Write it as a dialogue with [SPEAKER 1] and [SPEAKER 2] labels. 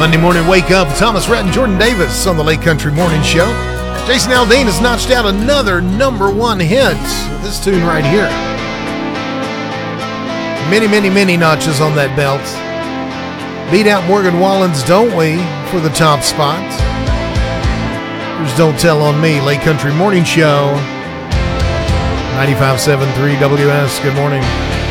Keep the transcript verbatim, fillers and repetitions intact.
[SPEAKER 1] Monday morning wake up with Thomas Rhett and Jordan Davis on the Lake Country Morning Show. Jason Aldean has notched out another number one hit with this tune right here. Many, many, many notches on that belt. Beat out Morgan Wallen's Don't We for the top spot. Here's Don't Tell on Me, Lake Country Morning Show. ninety-five point seven point three W S, good morning.